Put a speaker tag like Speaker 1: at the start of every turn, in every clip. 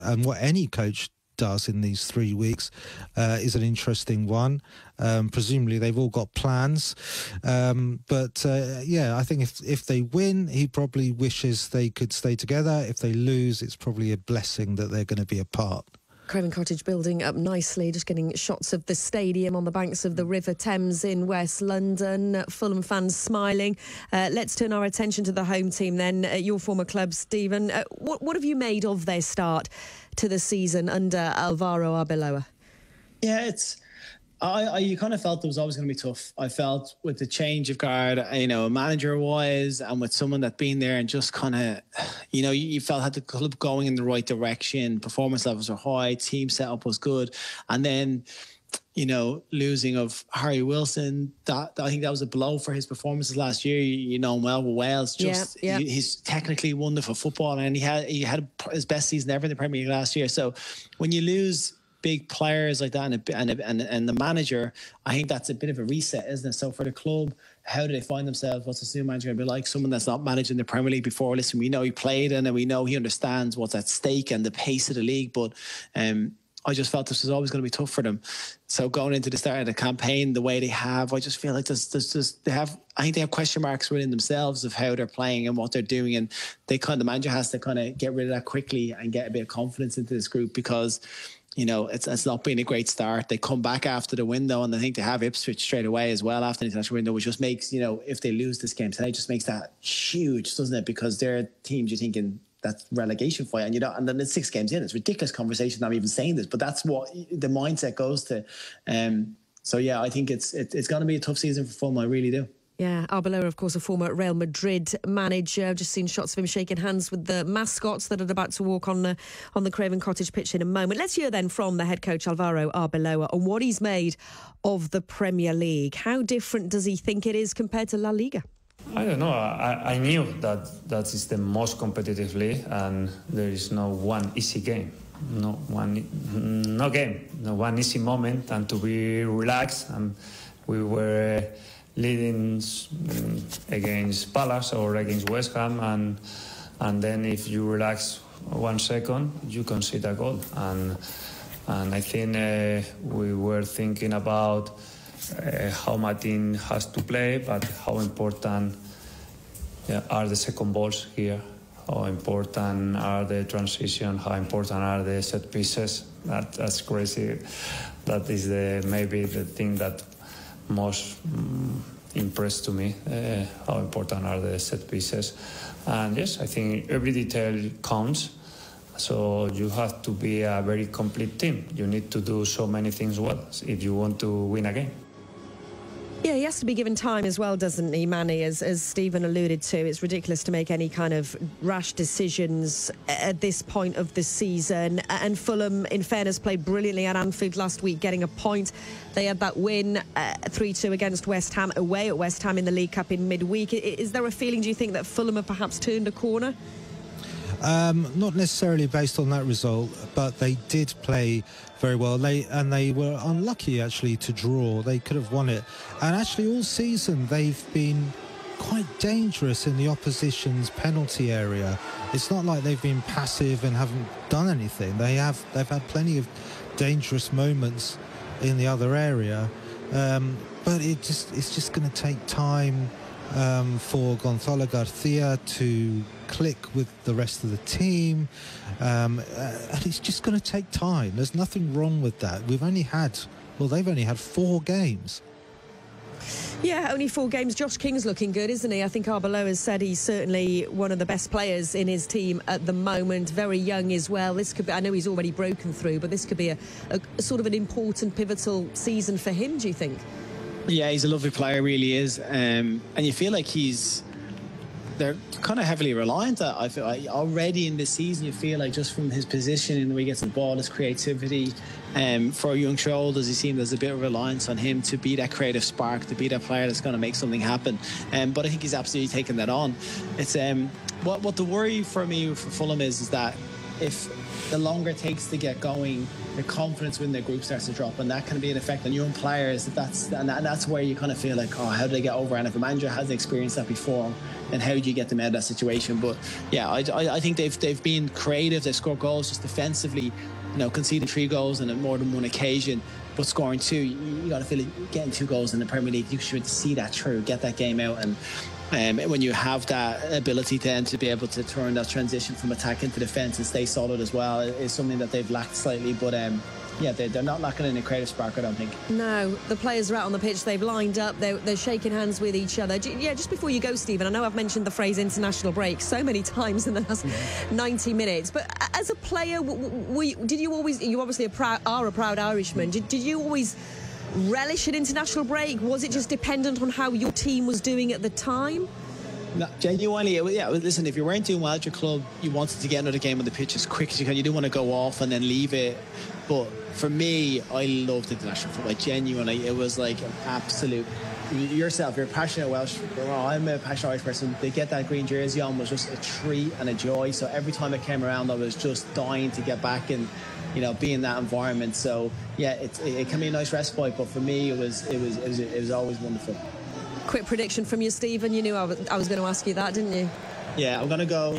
Speaker 1: And what any coach does in these 3 weeks is an interesting one. Presumably they've all got plans, but I think if they win, he probably wishes they could stay together. If they lose, it's probably a blessing that they're going to be apart.
Speaker 2: Craven Cottage building up nicely, just getting shots of the stadium on the banks of the River Thames in West London. Fulham fans smiling. Let's turn our attention to the home team then, your former club, Stephen. What have you made of their start to the season under Alvaro Arbeloa?
Speaker 3: Yeah, you kind of felt it was always going to be tough. I felt with the change of guard, manager-wise, and with someone that's been there and just kind of, you felt had the club going in the right direction. Performance levels were high, team setup was good, and then, losing of Harry Wilson, I think that was a blow for his performances last year. You know him well with Wales. He's technically wonderful footballer, and he had his best season ever in the Premier League last year. So when you lose big players like that and the manager, I think that's a bit of a reset, isn't it? So for the club, how do they find themselves? What's the new manager going to be like? Someone that's not managed in the Premier League before. Listen, we know he played in and we know he understands what's at stake and the pace of the league, but I just felt this was always going to be tough for them. So going into the start of the campaign the way they have, I just feel like I think they have question marks within themselves of how they're playing and what they're doing, and the manager has to kind of get rid of that quickly and get a bit of confidence into this group, because it's not been a great start. They come back after the window, and I think they have Ipswich straight away as well after the international window, which just makes, if they lose this game today, just makes that huge, doesn't it? Because they're teams you're thinking that's relegation fight, and then it's 6 games in. It's ridiculous conversation. I'm even saying this, but that's what the mindset goes to. So yeah, I think it's going to be a tough season for Fulham. I really do.
Speaker 2: Yeah, Arbeloa, of course, a former Real Madrid manager. I've just seen shots of him shaking hands with the mascots that are about to walk on the Craven Cottage pitch in a moment. Let's hear then from the head coach, Alvaro Arbeloa, on what he's made of the Premier League. How different does he think it is compared to La Liga?
Speaker 4: I don't know. I knew that is the most competitive league, and there is no one easy game. No one easy moment, and to be relaxed. And we were leading against Palace or against West Ham, and then if you relax 1 second, you concede a goal. And I think we were thinking about how Martin has to play, but how important are the second balls here? How important are the transition? How important are the set pieces? That's crazy. That is maybe the thing that most impressed to me. How important are the set pieces? And yes, I think every detail counts. So you have to be a very complete team. You need to do so many things well if you want to win a game.
Speaker 2: Yeah, he has to be given time as well, doesn't he, Manny? As Stephen alluded to, it's ridiculous to make any kind of rash decisions at this point of the season. And Fulham, in fairness, played brilliantly at Anfield last week, getting a point. They had that win 3-2 against West Ham, away at West Ham in the League Cup in midweek. Is there a feeling, do you think, that Fulham have perhaps turned a corner?
Speaker 1: Not necessarily based on that result, but they did play very well. They were unlucky actually to draw. They could have won it. And actually all season they've been quite dangerous in the opposition's penalty area. It's not like they've been passive and haven't done anything. They've had plenty of dangerous moments in the other area. But it's just going to take time for Gonzalo Garcia to click with the rest of the team, and it's just going to take time. There's nothing wrong with that. They've only had 4 games.
Speaker 2: Yeah, only 4 games. Josh King's looking good, isn't he? I think Arbeloa has said he's certainly one of the best players in his team at the moment. Very young as well. This could be, I know he's already broken through, but this could be a sort of an important, pivotal season for him, do you think?
Speaker 3: Yeah, he's a lovely player, really is. And you feel like they're kind of heavily reliant on. I feel like already in this season, you feel like just from his position and the way he gets the ball, his creativity, for young shoulders, you see there's a bit of reliance on him to be that creative spark, to be that player that's going to make something happen. But I think he's absolutely taken that on. It's what the worry for me for Fulham is that if the longer it takes to get going, the confidence within the group starts to drop, and that can be an effect on young players. That's where you kind of feel like, oh, how do they get over? And if a manager hasn't experienced that before, and how do you get them out of that situation. But yeah, I think they've been creative. They score goals just defensively, conceding 3 goals on more than one occasion, but scoring 2. You got to feel like getting 2 goals in the Premier League. You should see that through, get that game out, and when you have that ability then to be able to turn that transition from attack into defence and stay solid as well is something that they've lacked slightly. But yeah, they're not lacking in a creative spark, I don't think. No,
Speaker 2: the players are out on the pitch. They've lined up. They're shaking hands with each other. Yeah, just before you go, Stephen, I know I've mentioned the phrase international break so many times in the last 90 minutes. But as a player, did you always? You obviously are a proud Irishman. Did you always relish an international break? Was it just dependent on how your team was doing at the time?
Speaker 3: No, genuinely, listen, if you weren't doing well at your club, you wanted to get another game on the pitch as quick as you can. You didn't want to go off and then leave it. But for me, I loved international football. Genuinely, it was like an absolute... Yourself, you're a passionate Welsh. Well, I'm a passionate Irish person. They get that green jersey on was just a treat and a joy. So every time it came around, I was just dying to get back and be in that environment. So yeah, it can be a nice respite, but for me, it was always wonderful.
Speaker 2: Quick prediction from you, Stephen. You knew I was going to ask you that, didn't you?
Speaker 3: Yeah, I'm going to go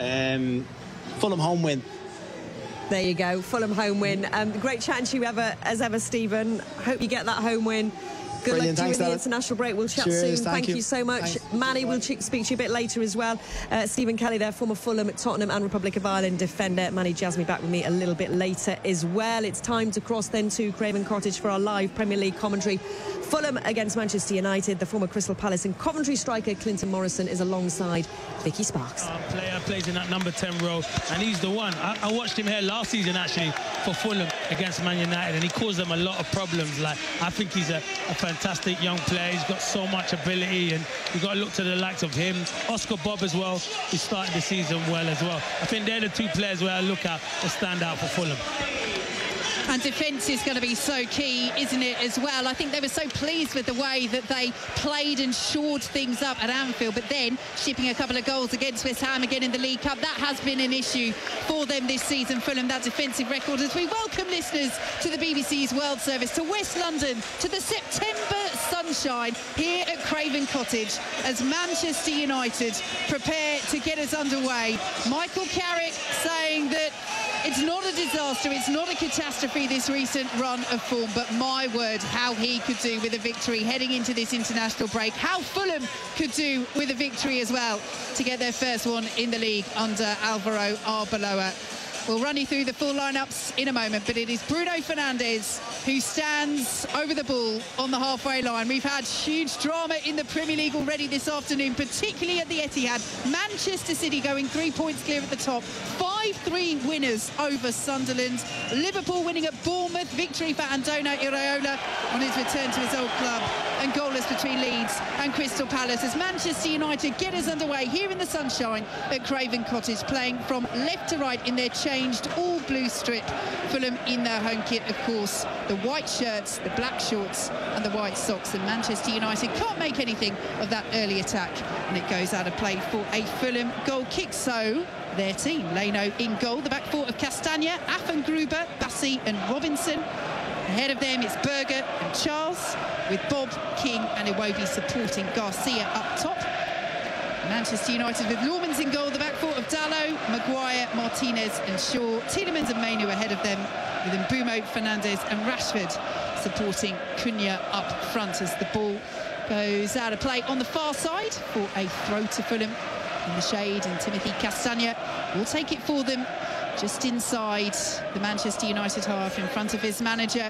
Speaker 3: Fulham home win.
Speaker 2: There you go, Fulham home win. Great chatting to you as ever, Stephen. Hope you get that home win. Good luck to you in the international break. We'll chat soon. Thank you so much. Thanks. Manny, we'll speak to you a bit later as well. Stephen Kelly there, former Fulham, Tottenham and Republic of Ireland defender. Manny Jasmy back with me a little bit later as well. It's time to cross then to Craven Cottage for our live Premier League commentary. Fulham against Manchester United. The former Crystal Palace and Coventry striker Clinton Morrison is alongside Vicky Sparks.
Speaker 5: Our player plays in that number 10 role, and he's the one. I watched him here last season actually for Fulham against Man United, and he caused them a lot of problems. Like, I think he's a fantastic young player. He's got so much ability, and you've got to look to the likes of him. Oscar Bob as well, who started the season well as well. I think they're the 2 players where I look at to stand out for Fulham.
Speaker 6: And defence is going to be so key, isn't it, as well? I think they were so pleased with the way that they played and shored things up at Anfield, but then shipping a couple of goals against West Ham again in the League Cup, that has been an issue for them this season, Fulham, that defensive record. As we welcome listeners to the BBC's World Service, to West London, to the September sunshine here at Craven Cottage, as Manchester United prepare to get us underway. Michael Carrick saying that it's not a disaster, it's not a catastrophe, this recent run of form, but my word, how he could do with a victory heading into this international break, how Fulham could do with a victory as well to get their first one in the league under Alvaro Arbeloa. We'll run you through the full lineups in a moment, but it is Bruno Fernandes who stands over the ball on the halfway line. We've had huge drama in the Premier League already this afternoon, particularly at the Etihad. Manchester City going 3 points clear at the top. 5-3 winners over Sunderland. Liverpool winning at Bournemouth. Victory for Andona Iraola on his return to his old club. And goalless between Leeds and Crystal Palace as Manchester United get us underway here in the sunshine at Craven Cottage, playing from left to right in their changed all blue strip. Fulham in their home kit, of course, the white shirts, the black shorts and the white socks, and Manchester United can't make anything of that early attack, and it goes out of play for a Fulham goal kick. So their team, Leno in goal, the back four of Castagna, Affengruber, Bassi and Robinson. Ahead of them it's Berger and Charles, with Bob, King and Iwobi supporting Garcia up top. Manchester United with Lawrence in goal, the back four of Dalot, Maguire, Martinez and Shaw. Tielemans and Mainu ahead of them, with Mbumo, Fernandes and Rashford supporting Cunha up front as the ball goes out of play on the far side for a throw to Fulham in the shade, and Timothy Castagna will take it for them just inside the Manchester United half in front of his manager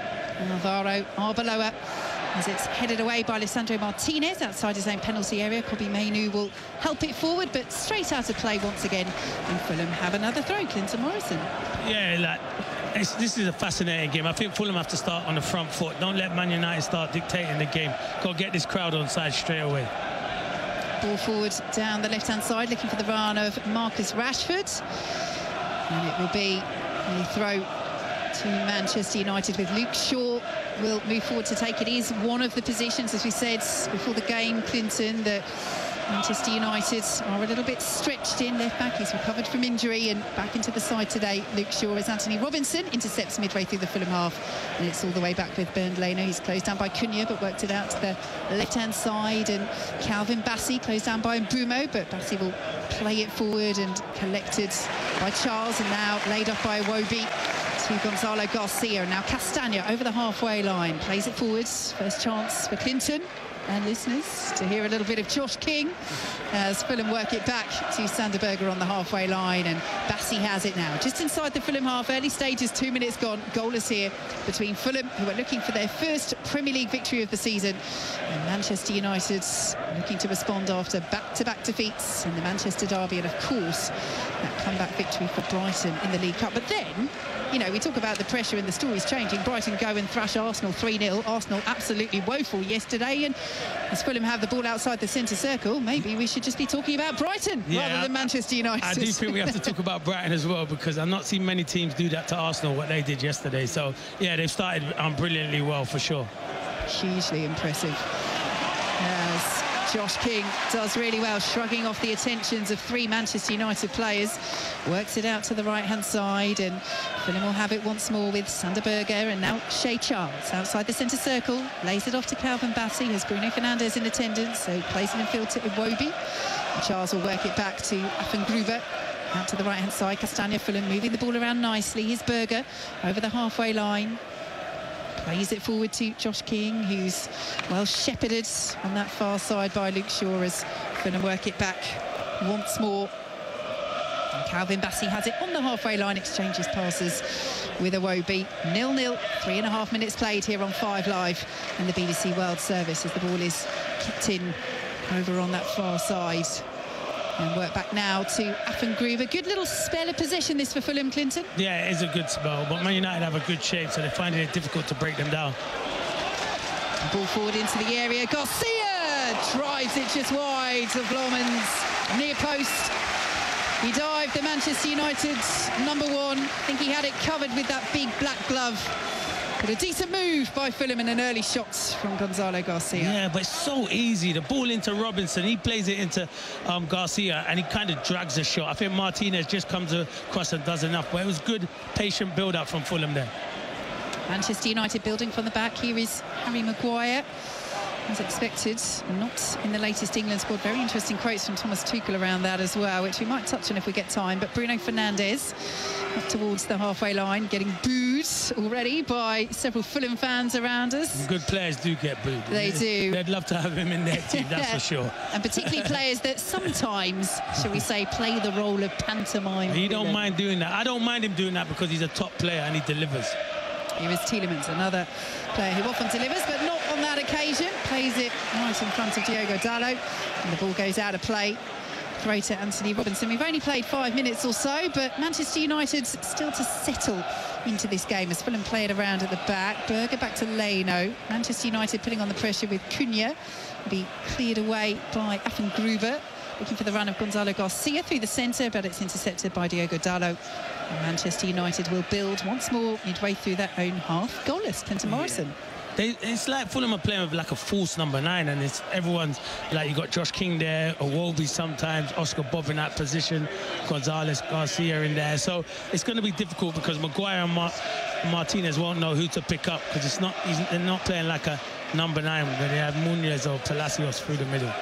Speaker 6: Alvaro Arbeloa, as it's headed away by Lisandro Martinez outside his own penalty area. Kobbie Mainoo will help it forward, but straight out of play once again, and Fulham have another throw. Clinton Morrison.
Speaker 5: Yeah, this is a fascinating game. I think Fulham have to start on the front foot. Don't let Man United start dictating the game. Got to get this crowd on side straight away.
Speaker 6: Ball forward down the left-hand side, looking for the run of Marcus Rashford. And it will be a throw to Manchester United, with Luke Shaw will move forward to take it. Is one of the positions, as we said before the game, Clinton, that Manchester United are a little bit stretched in. Left back, he's recovered from injury and back into the side today. Luke Shaw as Anthony Robinson intercepts midway through the Fulham half, and it's all the way back with Bernd Leno. He's closed down by Cunha but worked it out to the left-hand side, and Calvin Bassey closed down by Mbeumo, but Bassey will play it forward and collected by Charles, and now laid off by Iwobi to Gonzalo Garcia. And now Castagna over the halfway line, plays it forwards. First chance for Clinton and listeners to hear a little bit of Josh King as Fulham work it back to Sander Berge on the halfway line, and Bassey has it now just inside the Fulham half. Early stages, 2 minutes gone, goalless here between Fulham, who are looking for their first Premier League victory of the season, and Manchester United looking to respond after back-to-back defeats in the Manchester derby, and of course that comeback victory for Brighton in the League Cup. But then, you know, we talk about the pressure and the stories changing. Brighton go and thrash Arsenal 3-0. Arsenal absolutely woeful yesterday, and as Fulham have the ball outside the centre circle, maybe we should just be talking about Brighton rather than Manchester United.
Speaker 5: I do think we have to talk about Brighton as well, because I've not seen many teams do that to Arsenal, what they did yesterday. So, yeah, they've started brilliantly well, for sure.
Speaker 6: Hugely impressive. As Josh King does really well, shrugging off the attentions of 3 Manchester United players, works it out to the right-hand side, and Fulham will have it once more with Sander Berge, and now Shea Charles outside the centre circle, lays it off to Calvin Bassey. Has Bruno Fernandes in attendance, so plays it in field to Iwobi. And Charles will work it back to Affengruber. Out to the right-hand side, Castagna. Fulham moving the ball around nicely. Here's Berge over the halfway line. Plays it forward to Josh King, who's well shepherded on that far side by Luke Shaw, as Fulham work it back once more. And Calvin Bassey has it on the halfway line, exchanges passes with Iwobi. 0-0, 3.5 minutes played here on 5 Live and the BBC World Service, as the ball is kicked in over on that far side. And work back now to Affengruber. Good little spell of possession this for Fulham, Clinton.
Speaker 5: Yeah, it is a good spell, but Man United have a good shape, so they're finding it difficult to break them down.
Speaker 6: Ball forward into the area. Garcia drives it just wide of Lomans near post. He dived the Manchester United's #1. I think he had it covered with that big black glove. But a decent move by Fulham and an early shot from Gonzalo Garcia.
Speaker 5: Yeah, but it's so easy. The ball into Robinson, he plays it into Garcia, and he kind of drags the shot. I think Martinez just comes across and does enough, but it was good, patient build-up from Fulham there.
Speaker 6: Manchester United building from the back. Here is Harry Maguire, as expected, not in the latest England squad. Very interesting quotes from Thomas Tuchel around that as well, which we might touch on if we get time. But Bruno Fernandes up towards the halfway line, getting booed already by several Fulham fans around us.
Speaker 5: Good players do get booed.
Speaker 6: They do.
Speaker 5: They'd love to have him in their team, that's for sure.
Speaker 6: And particularly players that sometimes, shall we say, play the role of pantomime.
Speaker 5: He don't mind doing that. I don't mind him doing that because he's a top player and he delivers.
Speaker 6: Here is Tielemans, another player who often delivers, but not on that occasion. Plays it right in front of Diogo Dalot, and the ball goes out of play. Throw to Anthony Robinson. We've only played 5 minutes or so, but Manchester United still to settle into this game as Fulham play it around at the back. Berge back to Leno. Manchester United putting on the pressure with Cunha. Be cleared away by Affengruber. Looking for the run of Gonzalo Garcia through the centre, but it's intercepted by Diogo Dalot. And Manchester United will build once more midway through their own half. Goalless, Clinton Morrison.
Speaker 5: It's like Fulham are playing with like a false #9, and it's everyone's like, you got Josh King there, Iwobi sometimes, Oscar Bob in that position, Gonzalez Garcia in there. So it's going to be difficult because Maguire and Martinez won't know who to pick up, because they're not playing like a #9 where they have Munoz or Palacios through the middle.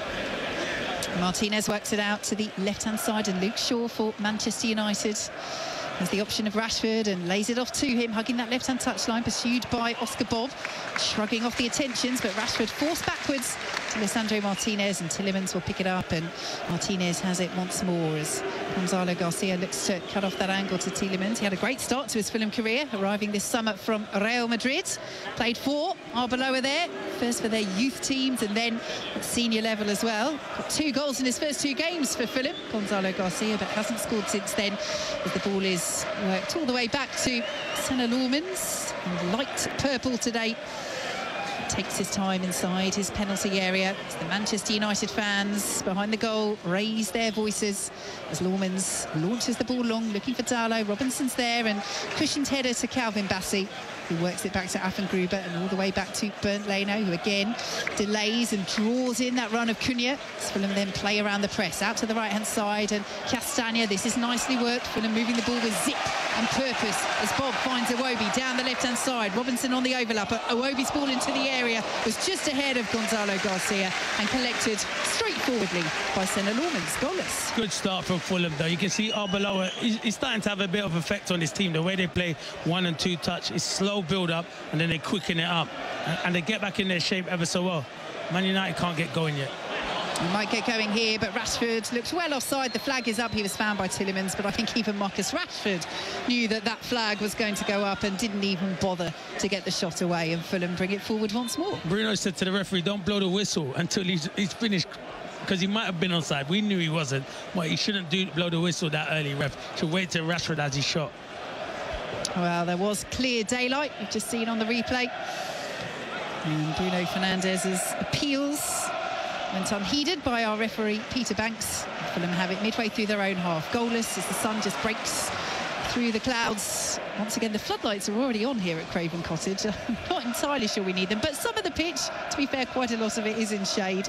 Speaker 6: Martinez works it out to the left-hand side, and Luke Shaw for Manchester United has the option of Rashford and lays it off to him, hugging that left-hand touchline, pursued by Oscar Bob, shrugging off the attentions, but Rashford forced backwards to Lisandro Martinez, and Tielemans will pick it up, and Martinez has it once more as Gonzalo Garcia looks to cut off that angle to Tielemans. He had a great start to his Fulham career, arriving this summer from Real Madrid. Played for Arbeloa there, first for their youth teams and then at senior level as well. Got 2 goals in his first 2 games for Fulham, Gonzalo Garcia, but hasn't scored since then, as the ball is worked all the way back to Senna Lormans, and light purple today takes his time inside his penalty area. As the Manchester United fans behind the goal raise their voices as Lawmans launches the ball long, looking for Darlow. Robinson's there, and cushioned header to Calvin Bassey, who works it back to Affengruber and all the way back to Bernd Leno, who again delays and draws in that run of Cunha. Fulham then play around the press, out to the right-hand side, and Castagna, this is nicely worked. Fulham moving the ball with zip and purpose as Bob finds Iwobi down the left-hand side. Robinson on the overlap, but Iwobi's ball into the area was just ahead of Gonzalo Garcia and collected straightforwardly by Senna Lawmans, goalless.
Speaker 5: Good start from Fulham, though. You can see Arbeloa, he's starting to have a bit of effect on his team. The way they play 1 and 2 touch is slow build up, and then they quicken it up, and they get back in their shape ever so well. Man United can't get going yet.
Speaker 6: He might get going here, but Rashford looks well offside. The flag is up. He was found by Tielemans, but I think even Marcus Rashford knew that that flag was going to go up and didn't even bother to get the shot away, and Fulham bring it forward once more.
Speaker 5: Bruno said to the referee, don't blow the whistle until he's finished, because he might have been onside. We knew he wasn't. Well, he shouldn't blow the whistle that early, ref. Should wait till Rashford has his shot.
Speaker 6: Well, there was clear daylight, you've just seen on the replay. And Bruno Fernandes's appeals went unheeded by our referee, Peter Banks. Fulham have it midway through their own half. Goalless as the sun just breaks through the clouds. Once again, the floodlights are already on here at Craven Cottage. I'm not entirely sure we need them, but some of the pitch, to be fair, quite a lot of it is in shade.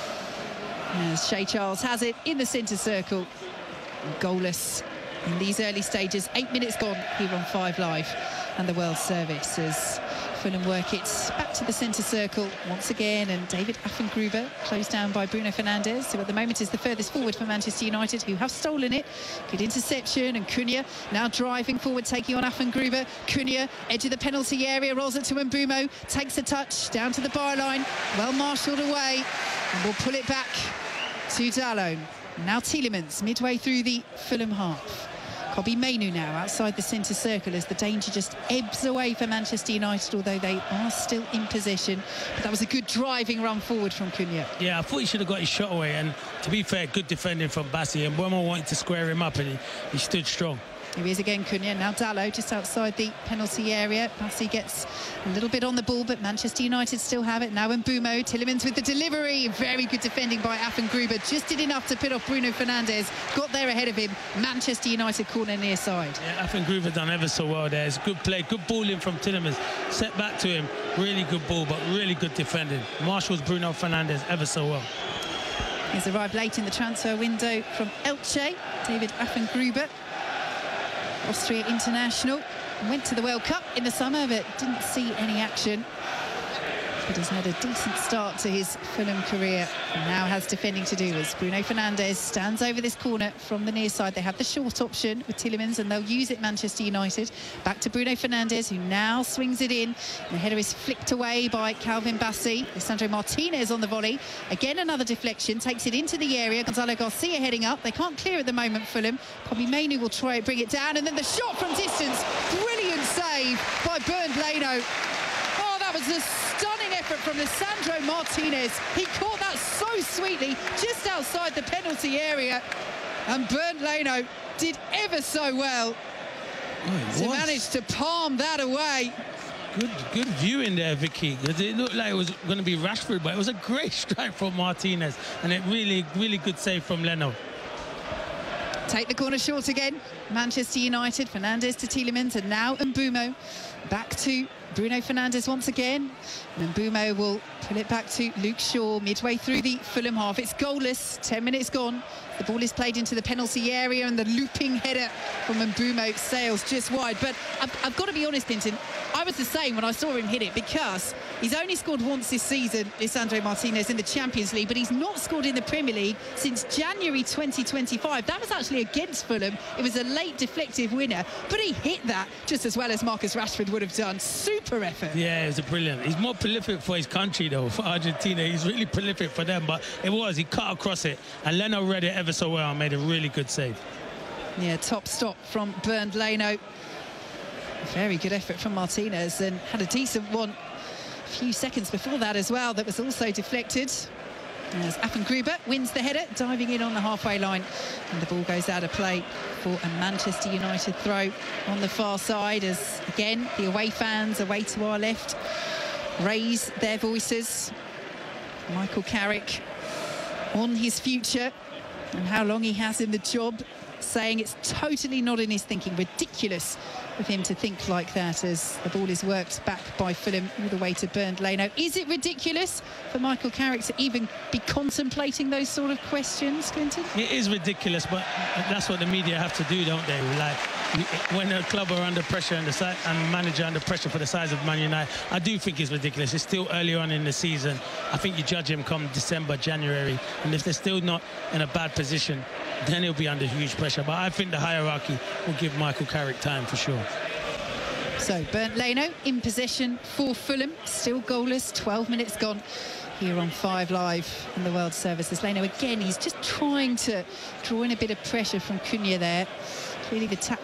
Speaker 6: As Shea Charles has it in the centre circle. Goalless in these early stages. 8 minutes gone here on 5 Live and the World Service as Fulham work it back to the centre circle once again, and David Affengruber closed down by Bruno Fernandes, who at the moment is the furthest forward for Manchester United, who have stolen it. Good interception, and Cunha now driving forward, taking on Affengruber. Cunha, edge of the penalty area, rolls it to Mbeumo, takes a touch down to the byline, well marshalled away, and will pull it back to Dalot. Now Tielemans midway through the Fulham half. Kobbie Mainoo now outside the centre circle as the danger just ebbs away for Manchester United, although they are still in possession. But that was a good driving run forward from Cunha.
Speaker 5: Yeah, I thought he should have got his shot away, and to be fair, good defending from Bassey, and Mbeumo wanted to square him up, and he stood strong.
Speaker 6: Here he is again, Cunha. Now Dalot just outside the penalty area. Bassey gets a little bit on the ball, but Manchester United still have it. Now Mbeumo, Tielemans with the delivery. Very good defending by Affengruber. Just did enough to pit off Bruno Fernandes. Got there ahead of him. Manchester United corner near side.
Speaker 5: Yeah, Affengruber done ever so well there. It's good play, good ball in from Tielemans. Set back to him. Really good ball, but really good defending. Marshall's Bruno Fernandes ever so well.
Speaker 6: He's arrived late in the transfer window from Elche. David Affengruber, Austria international, went to the World Cup in the summer but didn't see any action. But has had a decent start to his Fulham career and now has defending to do as Bruno Fernandes stands over this corner from the near side. They have the short option with Tielemans and they'll use it, Manchester United. Back to Bruno Fernandes, who now swings it in. The header is flicked away by Calvin Bassey. Lisandro Martinez on the volley. Again, another deflection, takes it into the area. Gonzalo Garcia heading up. They can't clear at the moment, Fulham. Kobbie Mainoo will try to bring it down, and then the shot from distance. Brilliant save by Bernd Leno. Oh, that was a stunning effort from Lisandro Martinez. He caught that so sweetly just outside the penalty area, and Bernd Leno did ever so well to manage to palm that away.
Speaker 5: Good viewing there, Vicky, because it looked like it was going to be Rashford, but it was a great strike from Martinez, and it really good save from Leno.
Speaker 6: Take the corner short again. Manchester United, Fernandes to Tielemans, and now Mbeumo. Back to Bruno Fernandes once again. And Mbeumo will pull it back to Luke Shaw midway through the Fulham half. It's goalless, 10 minutes gone. The ball is played into the penalty area and the looping header from Mbeumo sails just wide. But I've got to be honest, Hinton, I was the same when I saw him hit it, because he's only scored once this season, Lisandro Martinez, in the Champions League, but he's not scored in the Premier League since January 2025. That was actually against Fulham. It was a late deflective winner, but he hit that just as well as Marcus Rashford would have done. Super effort.
Speaker 5: Yeah, it was brilliant. He's more prolific for his country, though, for Argentina. He's really prolific for them, but he cut across it, and Leno read it ever so well and made a really good save.
Speaker 6: Yeah, top stop from Bernd Leno. Very good effort from Martinez, and had a decent one a few seconds before that as well that was also deflected. As Affengruber wins the header, diving in on the halfway line, and the ball goes out of play for a Manchester United throw on the far side, as again the away fans away to our left raise their voices. Michael Carrick on his future and how long he has in the job, saying it's totally not in his thinking. Ridiculous of him to think like that as the ball is worked back by Fulham all the way to Bernd Leno. Is it ridiculous for Michael Carrick to even be contemplating those sort of questions, Clinton?
Speaker 5: It is ridiculous, but that's what the media have to do, don't they? Like, when a club are under pressure and manager under pressure for the size of Man United, I do think it's ridiculous. It's still early on in the season. I think you judge him come December, January, and if they're still not in a bad position, then he'll be under huge pressure. But I think the hierarchy will give Michael Carrick time for sure.
Speaker 6: So Bernd Leno in possession for Fulham, still goalless, 12 minutes gone here on 5 Live in the World Services. Leno again, he's just trying to draw in a bit of pressure from Cunha there. Clearly the